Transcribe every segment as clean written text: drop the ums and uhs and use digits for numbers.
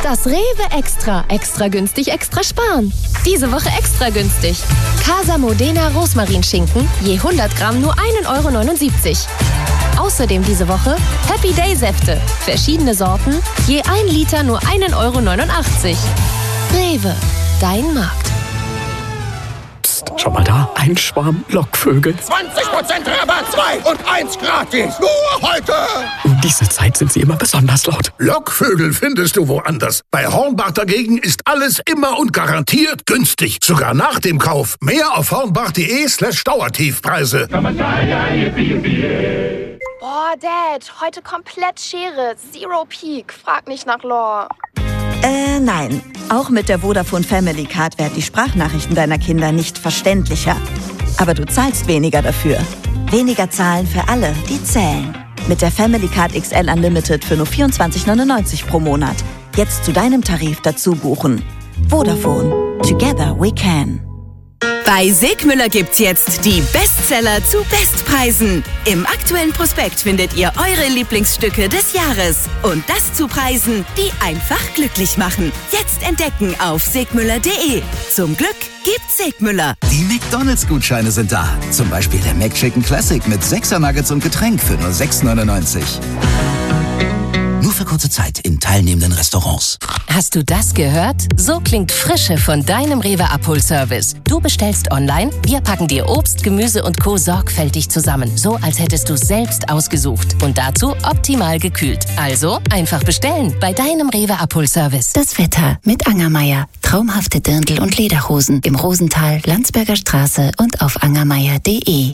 Das Rewe Extra. Extra günstig, extra sparen. Diese Woche extra günstig. Casa Modena Rosmarinschinken, je 100 Gramm nur 1,79 €. Außerdem diese Woche Happy Day Säfte. Verschiedene Sorten, je 1 Liter nur 1,89 €. Rewe, dein Markt. Psst, schau mal da, ein Schwarm Lockvögel. 20% Rabatt, 2 und 1 gratis. Nur heute. Um diese Zeit sind sie immer besonders laut. Lockvögel findest du woanders. Bei Hornbach dagegen ist alles immer und garantiert günstig. Sogar nach dem Kauf. Mehr auf hornbach.de/Dauertiefpreise. Boah, Dad, heute komplett Schere. Zero Peak. Frag nicht nach Lore. Nein. Auch mit der Vodafone Family Card werden die Sprachnachrichten deiner Kinder nicht verständlicher. Aber du zahlst weniger dafür. Weniger zahlen für alle, die zählen. Mit der Family Card XL Unlimited für nur 24,99 € pro Monat. Jetzt zu deinem Tarif dazu buchen. Vodafone. Together we can. Bei Segmüller gibt's jetzt die Bestseller zu Bestpreisen. Im aktuellen Prospekt findet ihr eure Lieblingsstücke des Jahres. Und das zu Preisen, die einfach glücklich machen. Jetzt entdecken auf segmüller.de. Zum Glück gibt's Segmüller. Die McDonalds-Gutscheine sind da. Zum Beispiel der McChicken Classic mit 6er Nuggets und Getränk für nur 6,99 €. Nur für kurze Zeit in teilnehmenden Restaurants. Hast du das gehört? So klingt Frische von deinem Rewe-Abholservice. Du bestellst online, wir packen dir Obst, Gemüse und Co. sorgfältig zusammen. So, als hättest du selbst ausgesucht. Und dazu optimal gekühlt. Also einfach bestellen bei deinem Rewe-Abholservice. Das Wetter mit Angermeier. Traumhafte Dirndl- und Lederhosen im Rosental, Landsberger Straße und auf angermeier.de.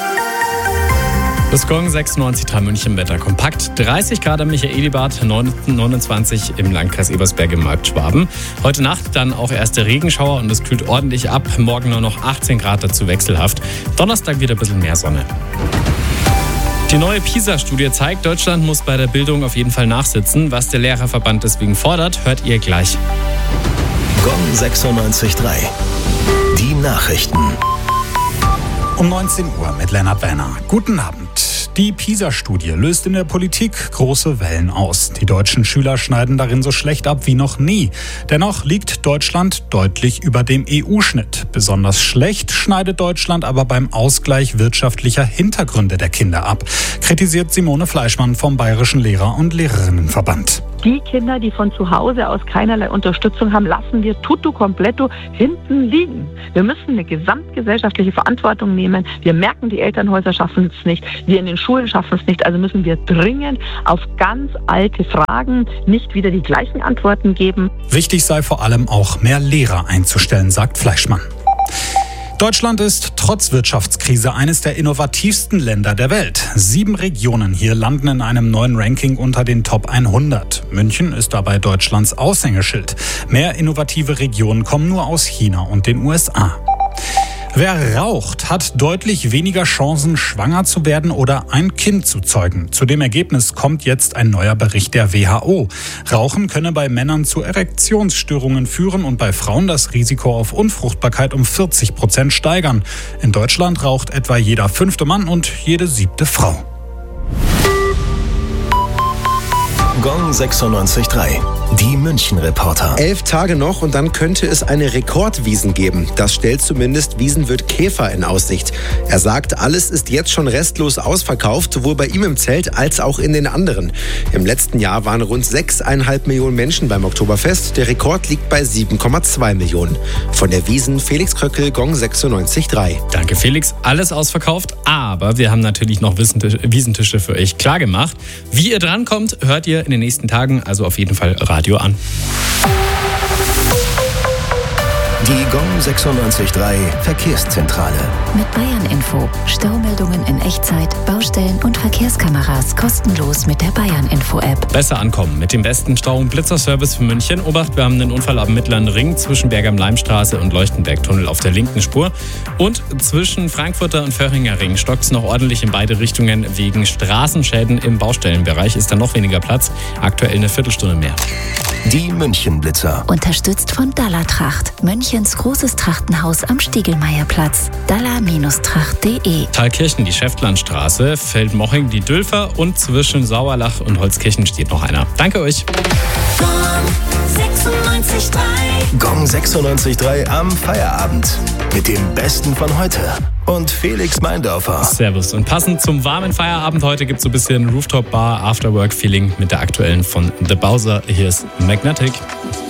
Das Gong 96,3 München Wetter kompakt. 30 Grad am Michaelibad, 29 im Landkreis Ebersberg im Markt Schwaben. Heute Nacht dann auch erste Regenschauer und es kühlt ordentlich ab. Morgen nur noch 18 Grad, dazu wechselhaft. Donnerstag wieder ein bisschen mehr Sonne. Die neue PISA-Studie zeigt, Deutschland muss bei der Bildung auf jeden Fall nachsitzen. Was der Lehrerverband deswegen fordert, hört ihr gleich. Gong 96,3. Die Nachrichten. Um 19 Uhr mit Lennart Werner. Guten Abend. Die PISA-Studie löst in der Politik große Wellen aus. Die deutschen Schüler schneiden darin so schlecht ab wie noch nie. Dennoch liegt Deutschland deutlich über dem EU-Schnitt. Besonders schlecht schneidet Deutschland aber beim Ausgleich wirtschaftlicher Hintergründe der Kinder ab, kritisiert Simone Fleischmann vom Bayerischen Lehrer- und Lehrerinnenverband. Die Kinder, die von zu Hause aus keinerlei Unterstützung haben, lassen wir tutto completo hinten liegen. Wir müssen eine gesamtgesellschaftliche Verantwortung nehmen. Wir merken, die Elternhäuser schaffen es nicht, wir in den Schulen schaffen es nicht. Also müssen wir dringend auf ganz alte Fragen nicht wieder die gleichen Antworten geben. Wichtig sei vor allem auch mehr Lehrer einzustellen, sagt Fleischmann. Deutschland ist trotz Wirtschaftskrise eines der innovativsten Länder der Welt. 7 Regionen hier landen in einem neuen Ranking unter den Top 100. München ist dabei Deutschlands Aushängeschild. Mehr innovative Regionen kommen nur aus China und den USA. Wer raucht, hat deutlich weniger Chancen, schwanger zu werden oder ein Kind zu zeugen. Zu dem Ergebnis kommt jetzt ein neuer Bericht der WHO. Rauchen könne bei Männern zu Erektionsstörungen führen und bei Frauen das Risiko auf Unfruchtbarkeit um 40% steigern. In Deutschland raucht etwa jeder 5. Mann und jede 7. Frau. Gong 96,3. Die München-Reporter. 11 Tage noch und dann könnte es eine Rekordwiesn geben. Das stellt zumindest Wiesenwirt Käfer in Aussicht. Er sagt, alles ist jetzt schon restlos ausverkauft, sowohl bei ihm im Zelt als auch in den anderen. Im letzten Jahr waren rund 6,5 Millionen Menschen beim Oktoberfest. Der Rekord liegt bei 7,2 Millionen. Von der Wiesn Felix Kröckel, Gong 96,3. Danke Felix, alles ausverkauft, aber wir haben natürlich noch Wiesentische für euch klargemacht. Wie ihr drankommt, hört ihr in den nächsten Tagen, also auf jeden Fall Radio an. Die Gong 96,3 Verkehrszentrale. Mit Bayern Info. Staumeldungen in Echtzeit, Baustellen und Verkehrskameras kostenlos mit der Bayern Info App. Besser ankommen mit dem besten Stau- und Blitzerservice für München. Obacht, wir haben einen Unfall am Mittleren Ring zwischen Berg-am-Leim-Straße und Leuchtenberg-Tunnel auf der linken Spur. Und zwischen Frankfurter und Föhringer Ring stockt es noch ordentlich in beide Richtungen. Wegen Straßenschäden im Baustellenbereich ist da noch weniger Platz. Aktuell eine Viertelstunde mehr. Die München-Blitzer. Unterstützt von Dallertracht. Münchens großes Trachtenhaus am Stiegelmeierplatz. Daller-tracht.de. Thalkirchen die Schäftlandstraße, Feldmoching die Dülfer und zwischen Sauerlach und Holzkirchen steht noch einer. Danke euch. Gong 96.3 am Feierabend. Mit dem Besten von heute. Und Felix Meindorfer. Servus. Und passend zum warmen Feierabend heute gibt es so ein bisschen Rooftop-Bar, Afterwork-Feeling mit der aktuellen von The Bowser. Hier ist Magnetic.